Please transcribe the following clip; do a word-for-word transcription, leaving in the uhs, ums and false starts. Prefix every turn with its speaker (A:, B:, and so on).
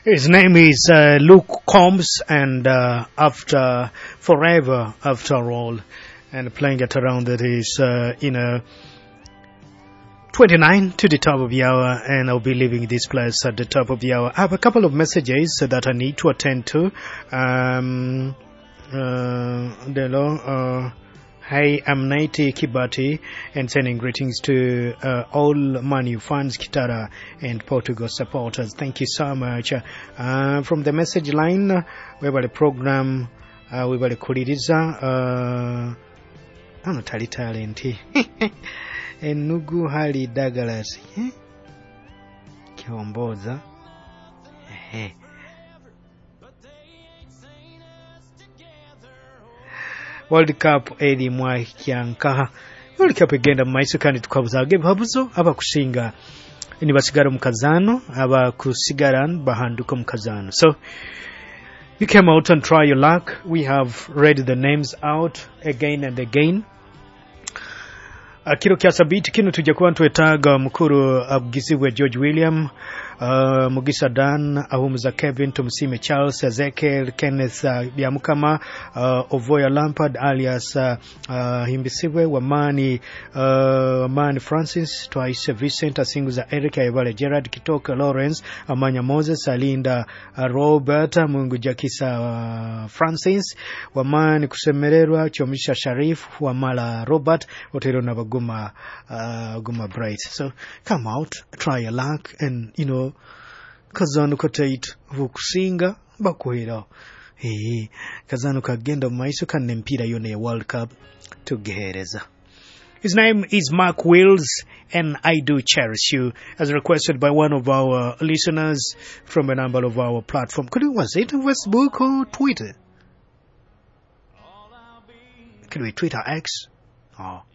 A: His name is uh, Luke Combs, and uh, after forever, after all, and playing it around it is, uh, you know, twenty-nine to the top of the hour, and I'll be leaving this place at the top of the hour. I have a couple of messages that I need to attend to. Um, uh, uh, Hi, I'm Naiti Kibati, and sending greetings to uh, all Manu fans, Kitara, and Portugal supporters. Thank you so much. Uh, from the message line, we have the program, uh, we have the Kuririza, uh, I'm not tali talenti. Enugu hali dagalasi. Kiomboza. World Cup eri mwa kyanka World Cup egenda mu maiso kandi tukabuzaage babuzo abakusinga ni basigara mu kazano abakusigara bahanduka mu kazano. So you came out and try your luck. We have read the names out again and again. Akiro kya sabiti kino tujja kuba twetaaga mukuru abugizibwe George William, uh, Mugisa Dan, Ahumuza Kevin, Tumusime Charles, Ezekiel, Kenneth uh, Byamukama, uh, Ovoya Lampard alias uh, uh, Himbisiwe, Wamani, uh, Wamani Francis, Twice Vincent, Asinguza Eric, Ayabale Gerard, Kitoka Lawrence, Amanya Moses, Alinda uh, Robert, Mungu Jakisa uh, Francis, Wamani Kusemererwa, Chomisha Sharif, Wamala Robert, Otero Nabagu Guma, uh, Guma Bright. So come out, try your luck, and you know, kazanu katait vukusinga bakuhira. Hey, kazanu kagenda maiso kanempira yone World Cup tugereza. His name is Mark Wills, and I do cherish you, as requested by one of our listeners from a number of our platform. Could it was it on Facebook or Twitter? Could we Twitter X? Oh.